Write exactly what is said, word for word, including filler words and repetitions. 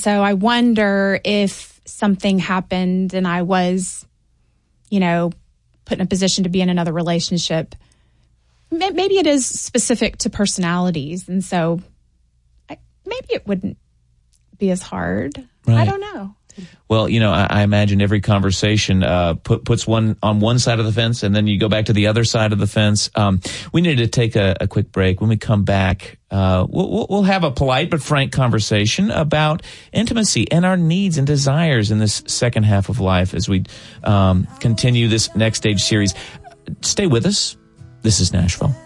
so I wonder if something happened and I was, you know, put in a position to be in another relationship. Maybe it is specific to personalities. And so I, maybe it wouldn't be as hard. Right. I don't know. Well, you know, I, I imagine every conversation uh, put, puts one on one side of the fence, and then you go back to the other side of the fence. Um, we need to take a, a quick break. When we come back, uh, we'll, we'll have a polite but frank conversation about intimacy and our needs and desires in this second half of life as we um, continue this Next Stage series. Stay with us. This is Nashville.